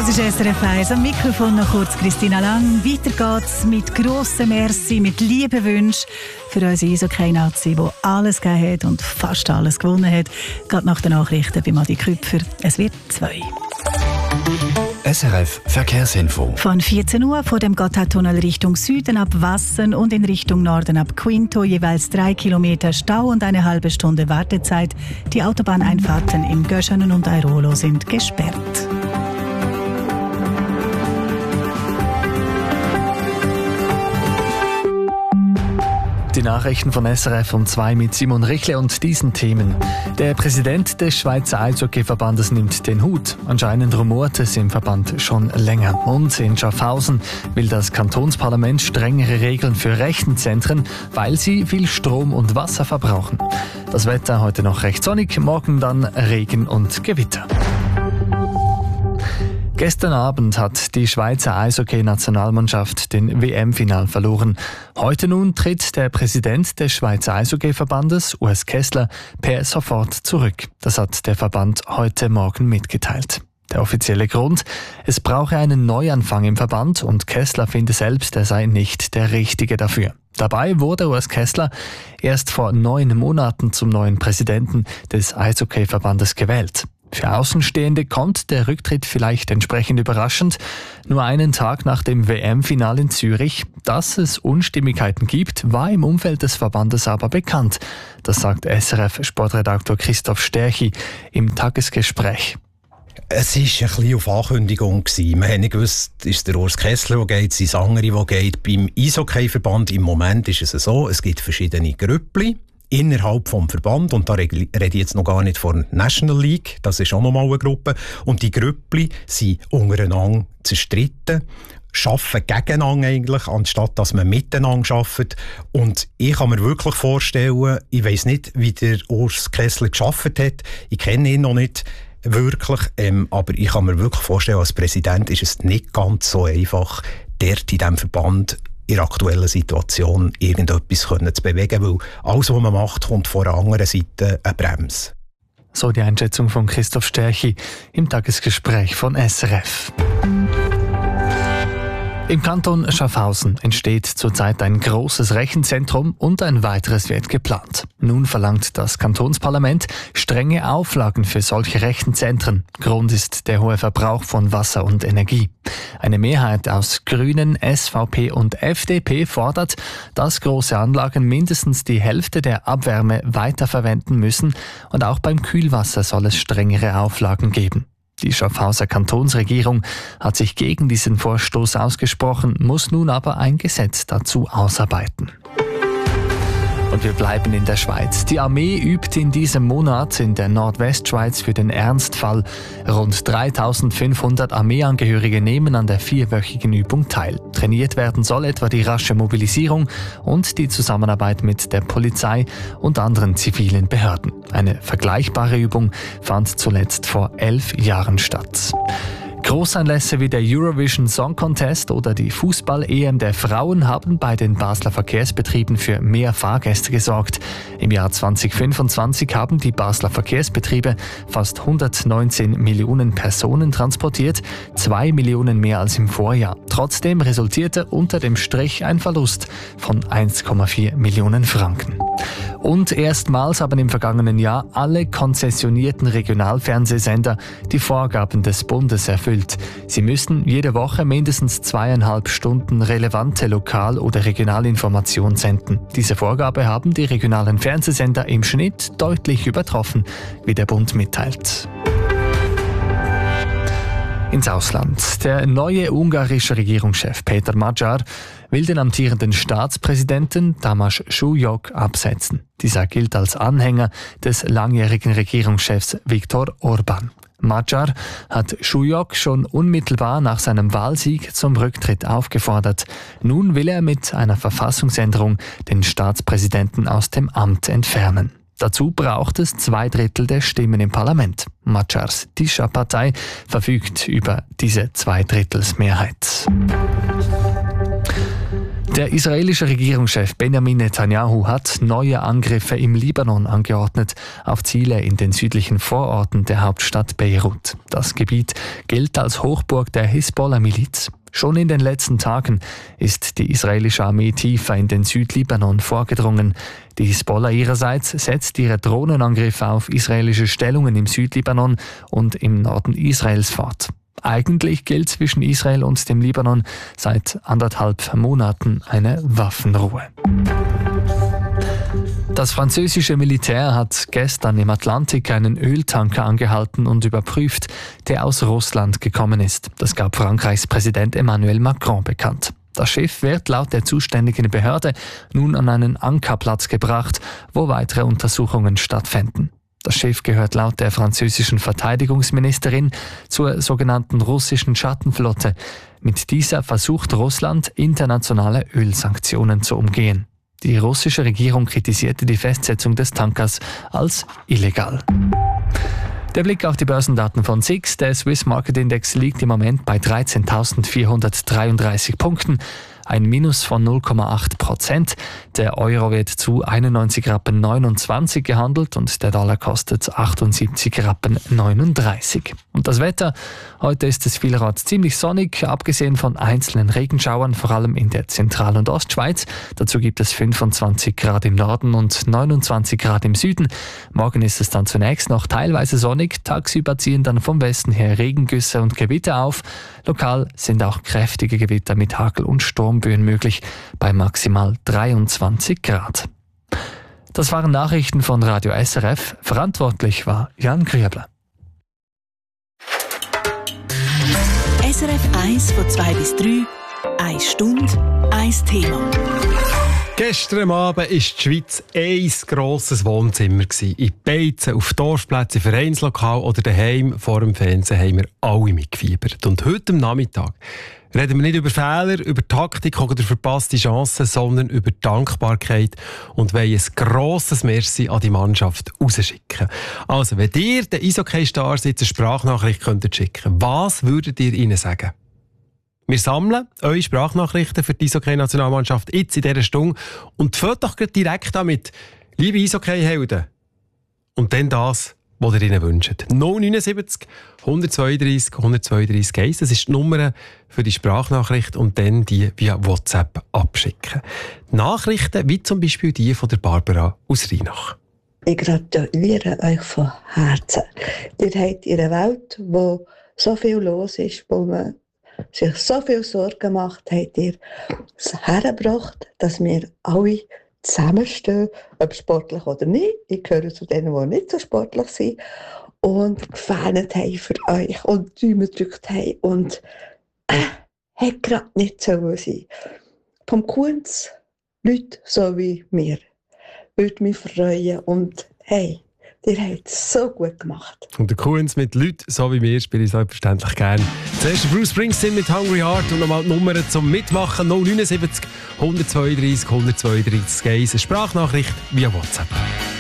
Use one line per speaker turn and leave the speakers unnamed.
Das ist SRF 1. Am Mikrofon noch kurz Christina Lang. Weiter geht's mit grossem Merci, mit lieben Wünschen für unsere Eishockey-Nazi, die alles gegeben hat und fast alles gewonnen hat. Gerade nach den Nachrichten bei Madi Küpfer. Es wird 2.
SRF Verkehrsinfo.
Von 14 Uhr vor dem Gotthardtunnel Richtung Süden ab Wassen und in Richtung Norden ab Quinto jeweils 3 Kilometer Stau und eine halbe Stunde Wartezeit. Die Autobahneinfahrten im Göschenen und Airolo sind gesperrt.
Die Nachrichten von SRF um 2 mit Simon Richle und diesen Themen. Der Präsident des Schweizer Eishockey-Verbandes nimmt den Hut. Anscheinend rumort es im Verband schon länger. Und in Schaffhausen will das Kantonsparlament strengere Regeln für Rechenzentren, weil sie viel Strom und Wasser verbrauchen. Das Wetter heute noch recht sonnig, morgen dann Regen und Gewitter. Gestern Abend hat die Schweizer Eishockey-Nationalmannschaft den WM-Final verloren. Heute nun tritt der Präsident des Schweizer Eishockey-Verbandes, Urs Kessler, per sofort zurück. Das hat der Verband heute Morgen mitgeteilt. Der offizielle Grund: es brauche einen Neuanfang im Verband und Kessler finde selbst, er sei nicht der Richtige dafür. Dabei wurde Urs Kessler erst vor 9 Monaten zum neuen Präsidenten des Eishockey-Verbandes gewählt. Für Außenstehende kommt der Rücktritt vielleicht entsprechend überraschend. Nur einen Tag nach dem WM-Final in Zürich. Dass es Unstimmigkeiten gibt, war im Umfeld des Verbandes aber bekannt. Das sagt SRF-Sportredaktor Christoph Sterchi im Tagesgespräch.
Es war ein bisschen auf Ankündigung. Man hat nicht gewusst, ist der Urs Kessler, der geht, sind es andere, die geht. Beim Eishockey-Verband im Moment ist es so, es gibt verschiedene Grüppli innerhalb vom Verband, und da rede ich jetzt noch gar nicht von National League, das ist auch noch mal eine Gruppe, und die Grüppli sind untereinander zerstritten, arbeiten gegeneinander eigentlich, anstatt dass man miteinander arbeitet. Und ich kann mir wirklich vorstellen, ich weiss nicht, wie der Urs Kessler gearbeitet hat, ich kenne ihn noch nicht wirklich, aber ich kann mir wirklich vorstellen, als Präsident ist es nicht ganz so einfach, dort in diesem Verband in der aktuellen Situation irgendetwas zu bewegen, weil alles, was man macht, kommt von der anderen Seite eine Bremse.
So die Einschätzung von Christoph Sterchi im Tagesgespräch von SRF. Im Kanton Schaffhausen entsteht zurzeit ein großes Rechenzentrum und ein weiteres wird geplant. Nun verlangt das Kantonsparlament strenge Auflagen für solche Rechenzentren. Grund ist der hohe Verbrauch von Wasser und Energie. Eine Mehrheit aus Grünen, SVP und FDP fordert, dass große Anlagen mindestens die Hälfte der Abwärme weiterverwenden müssen und auch beim Kühlwasser soll es strengere Auflagen geben. Die Schaffhauser Kantonsregierung hat sich gegen diesen Vorstoß ausgesprochen, muss nun aber ein Gesetz dazu ausarbeiten. Und wir bleiben in der Schweiz. Die Armee übt in diesem Monat in der Nordwestschweiz für den Ernstfall. Rund 3500 Armeeangehörige nehmen an der 4-wöchigen Übung teil. Trainiert werden soll etwa die rasche Mobilisierung und die Zusammenarbeit mit der Polizei und anderen zivilen Behörden. Eine vergleichbare Übung fand zuletzt vor 11 Jahren statt. Großanlässe wie der Eurovision Song Contest oder die Fußball-EM der Frauen haben bei den Basler Verkehrsbetrieben für mehr Fahrgäste gesorgt. Im Jahr 2025 haben die Basler Verkehrsbetriebe fast 119 Millionen Personen transportiert, 2 Millionen mehr als im Vorjahr. Trotzdem resultierte unter dem Strich ein Verlust von 1,4 Millionen Franken. Und erstmals haben im vergangenen Jahr alle konzessionierten Regionalfernsehsender die Vorgaben des Bundes erfüllt. Sie müssen jede Woche mindestens 2,5 Stunden relevante Lokal- oder Regionalinformation senden. Diese Vorgabe haben die regionalen Fernsehsender im Schnitt deutlich übertroffen, wie der Bund mitteilt. Ins Ausland. Der neue ungarische Regierungschef Peter Magyar will den amtierenden Staatspräsidenten Tamás Súlyog absetzen. Dieser gilt als Anhänger des langjährigen Regierungschefs Viktor Orbán. Magyar hat Súlyog schon unmittelbar nach seinem Wahlsieg zum Rücktritt aufgefordert. Nun will er mit einer Verfassungsänderung den Staatspräsidenten aus dem Amt entfernen. Dazu braucht es 2/3 der Stimmen im Parlament. Magyars Tisza-Partei verfügt über diese 2/3 Mehrheit. Der israelische Regierungschef Benjamin Netanyahu hat neue Angriffe im Libanon angeordnet auf Ziele in den südlichen Vororten der Hauptstadt Beirut. Das Gebiet gilt als Hochburg der Hisbollah-Miliz. Schon in den letzten Tagen ist die israelische Armee tiefer in den Südlibanon vorgedrungen. Die Hisbollah ihrerseits setzt ihre Drohnenangriffe auf israelische Stellungen im Südlibanon und im Norden Israels fort. Eigentlich gilt zwischen Israel und dem Libanon seit 1,5 Monaten eine Waffenruhe. Das französische Militär hat gestern im Atlantik einen Öltanker angehalten und überprüft, der aus Russland gekommen ist. Das gab Frankreichs Präsident Emmanuel Macron bekannt. Das Schiff wird laut der zuständigen Behörde nun an einen Ankerplatz gebracht, wo weitere Untersuchungen stattfinden. Das Schiff gehört laut der französischen Verteidigungsministerin zur sogenannten russischen Schattenflotte. Mit dieser versucht Russland, internationale Ölsanktionen zu umgehen. Die russische Regierung kritisierte die Festsetzung des Tankers als illegal. Der Blick auf die Börsendaten von SIX. Der Swiss Market Index liegt im Moment bei 13.433 Punkten. Ein Minus von 0,8%. Der Euro wird zu 91,29 Rappen gehandelt und der Dollar kostet 78,39 Rappen. Und das Wetter? Heute ist es vielerorts ziemlich sonnig, abgesehen von einzelnen Regenschauern, vor allem in der Zentral- und Ostschweiz. Dazu gibt es 25 Grad im Norden und 29 Grad im Süden. Morgen ist es dann zunächst noch teilweise sonnig. Tagsüber ziehen dann vom Westen her Regengüsse und Gewitter auf. Lokal sind auch kräftige Gewitter mit Hagel und Sturmböen möglich, bei maximal 23 Grad. Das waren Nachrichten von Radio SRF. Verantwortlich war Jan Grüebler.
SRF 1 von 2 bis 3, 1 Stunde, 1 Thema.
Gestern Abend war die Schweiz ein grosses Wohnzimmer. In Beizen, auf Dorfplätzen, Vereinslokal oder daheim vor dem Fernsehen haben wir alle mitgefiebert. Und heute am Nachmittag reden wir nicht über Fehler, über Taktik oder verpasste Chancen, sondern über Dankbarkeit und wollen ein grosses Merci an die Mannschaft rausschicken. Also, wenn ihr den Eishockey-Stars jetzt eine Sprachnachricht schicken könntet, was würdet ihr ihnen sagen? Wir sammeln eure Sprachnachrichten für die Eishockey-Nationalmannschaft jetzt in dieser Stunde und fällt doch direkt damit, liebe Eishockey-Helden. Und dann das, was ihr ihnen wünscht. 079 132 132 1. Das ist die Nummer für die Sprachnachricht und dann die via WhatsApp abschicken. Nachrichten wie zum Beispiel die von der Barbara aus Rheinach.
Ich gratuliere euch von Herzen. Ihr habt in einer Welt, wo so viel los ist, wo man sich so viel Sorgen macht, habt ihr es hergebracht, dass wir alle zusammenstehen, ob sportlich oder nicht. Ich gehöre zu denen, die nicht so sportlich sind. Und gefähnet haben für euch und Däume gedrückt haben. Und hat gerade nicht so sein. Vom Kunz, Leute so wie mir, würde mich freuen. Und hey, ihr habt es so gut gemacht.
Und der Kunz mit Leuten so wie mir spiele ich selbstverständlich gerne. Zuerst Bruce Springsteen mit Hungry Heart und nochmal die Nummer zum Mitmachen 079 132 132 1. Eine Sprachnachricht via WhatsApp.